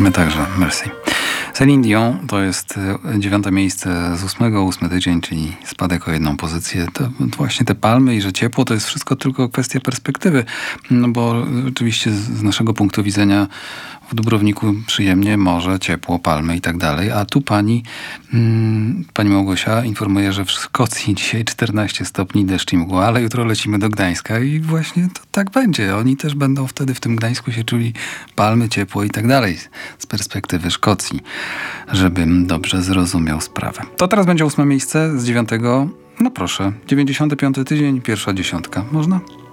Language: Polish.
My także, merci. Celine Dion to jest 9. miejsce z 8 tydzień, czyli spadek o 1 pozycję. To właśnie te palmy i że ciepło to jest wszystko tylko kwestia perspektywy. No bo oczywiście z naszego punktu widzenia w Dubrowniku przyjemnie, morze, ciepło, palmy i tak dalej. A tu pani Małgosia informuje, że w Szkocji dzisiaj 14 stopni, deszcz i mgła, ale jutro lecimy do Gdańska i właśnie to tak będzie. Oni też będą wtedy w tym Gdańsku się czuli palmy, ciepło i tak dalej z perspektywy Szkocji, żebym dobrze zrozumiał sprawę. To teraz będzie 8 miejsce z 9. No proszę, 95 tydzień, pierwsza dziesiątka. Można?